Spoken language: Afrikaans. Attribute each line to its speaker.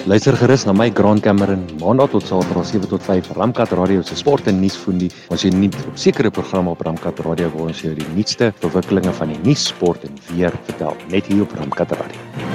Speaker 1: Luister gerus na my Grant Cameron Maandag tot Saterdag 7 tot 5 Ramkat Radio se sport en nuusfoendie. Ons jy nie op sekere programme op Ramkat Radio waar ons jou die nuutste verwikkelinge van die nuus, sport en weer vertel, net hier op Ramkat Radio.